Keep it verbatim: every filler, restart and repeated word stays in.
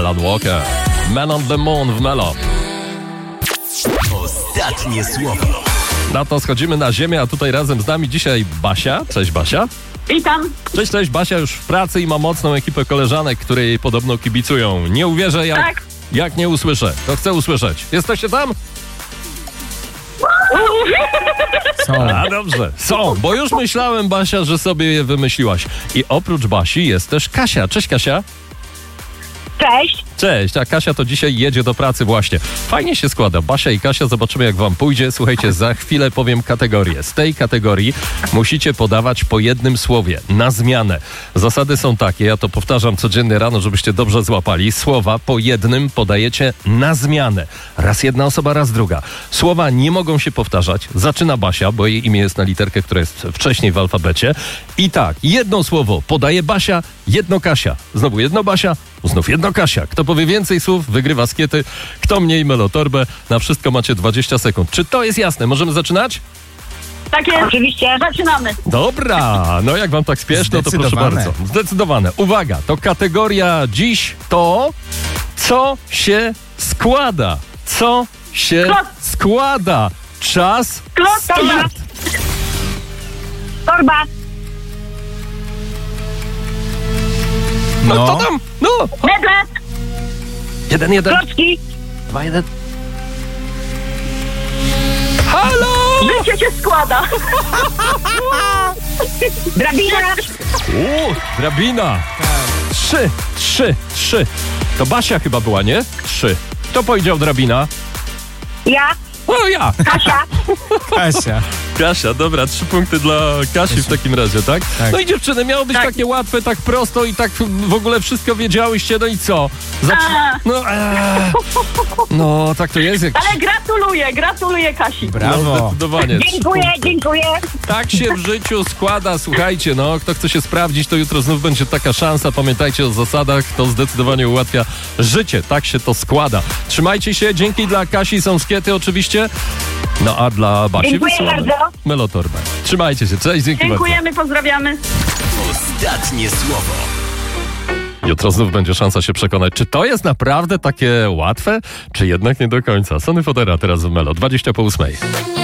Alan Walker. Man on the Moon w Melo. Ostatnie słowo. Na to schodzimy na ziemię, a tutaj razem z nami dzisiaj Basia. Cześć Basia. Witam. Cześć, cześć. Basia już w pracy i ma mocną ekipę koleżanek, które jej podobno kibicują. Nie uwierzę, jak, Tak. jak nie usłyszę. To chcę usłyszeć. Jesteście tam? Są. A dobrze, są, bo już myślałem, Basia, że sobie je wymyśliłaś. I oprócz Basi jest też Kasia. Cześć Kasia. Cześć. Cześć, a Kasia to dzisiaj jedzie do pracy właśnie. Fajnie się składa. Basia i Kasia, zobaczymy jak wam pójdzie. Słuchajcie, za chwilę powiem kategorię. Z tej kategorii musicie podawać po jednym słowie, na zmianę. Zasady są takie, ja to powtarzam codziennie rano, żebyście dobrze złapali. Słowa po jednym podajecie na zmianę. Raz jedna osoba, raz druga. Słowa nie mogą się powtarzać. Zaczyna Basia, bo jej imię jest na literkę, która jest wcześniej w alfabecie. I tak, jedno słowo podaje Basia, jedno Kasia. Znowu jedno Basia, znów jedno Kasia. Kto powie więcej słów, wygrywa skiety. Kto mniej, melotorbę. Na wszystko macie dwadzieścia sekund. Czy to jest jasne? Możemy zaczynać? Tak jest. Oczywiście. Zaczynamy. Dobra, no jak wam tak spieszno, to proszę Zdecydowane. bardzo. Zdecydowane. Uwaga, to kategoria dziś to, co się składa. Co się Klot. składa. Czas Klot, torba. start. Torba. No, No. to tam, no. Meble. Jeden, jeden, Klocki. dwa, jeden. Halo! Życie się składa. Drabina. U, drabina. Trzy, trzy, trzy. To Basia chyba była, nie? Trzy. Kto powiedział drabina? Ja. O, ja. Kasia. Kasia. Kasia, dobra, trzy punkty dla Kasi w takim razie, tak? Tak. No i dziewczyny, miało być Tak. takie łatwe, tak prosto i tak w ogóle wszystko wiedziałyście, no i co? Zaczy- A. no, eee, no, tak to jest. Jak... Ale gratuluję, gratuluję Kasi. No, Brawo. zdecydowanie. Dziękuję, dziękuję. Tak się w życiu składa, słuchajcie, no, kto chce się sprawdzić, to jutro znów będzie taka szansa. Pamiętajcie o zasadach, to zdecydowanie ułatwia życie. Tak się to składa. Trzymajcie się, dzięki dla Kasi, są skiety oczywiście. No a dla Basi Dziękuję wysyłamy bardzo. melotorbę. Trzymajcie się, cześć, dzięki bardzo. Dziękujemy, pozdrawiamy. Ostatnie słowo. Jutro znów będzie szansa się przekonać, czy to jest naprawdę takie łatwe, czy jednak nie do końca. Sony Fodera teraz w Melo, dwadzieścia po ósmej.